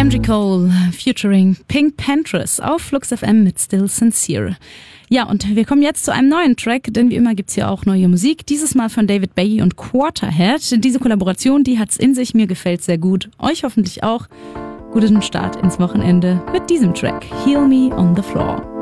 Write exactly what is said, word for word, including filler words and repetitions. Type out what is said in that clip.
Andrew Cole featuring Pink Panthers auf Flux F M mit Still Sincere. Ja, und wir kommen jetzt zu einem neuen Track, denn wie immer gibt's hier auch neue Musik. Dieses Mal von David Bowie und Quarterhead. Diese Kollaboration, die hat's in sich, mir gefällt sehr gut. Euch hoffentlich auch. Guten Start ins Wochenende mit diesem Track. Heal Me on the Floor.